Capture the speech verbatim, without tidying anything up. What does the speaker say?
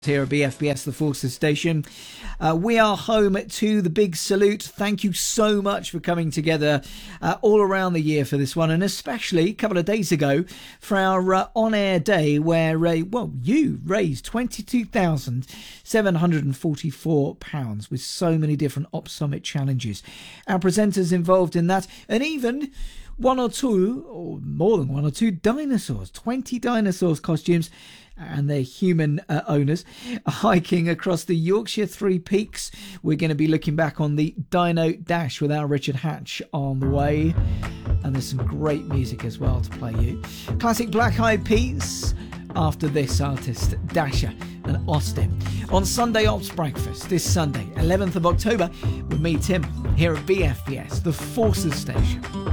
Here at B F B S, the Forces Station. Uh, we are home to the big salute. Thank you so much for coming together uh, all around the year for this one, and especially a couple of days ago for our uh, on-air day where, uh, well, you raised twenty-two thousand seven hundred forty-four pounds with so many different Ops Summit challenges. Our presenters involved in that, and even one or two, or more than one or two, dinosaurs, twenty dinosaurs costumes, and their human uh, owners hiking across the Yorkshire Three Peaks. We're going to be looking back on the Dino Dash with our Richard Hatch on the way. And there's some great music as well to play you. Classic Black Eyed Peas after this artist, Dasher and Austin. On Sunday Ops Breakfast, this Sunday, eleventh of October, with me, Tim, here at B F B S, the Forces Station.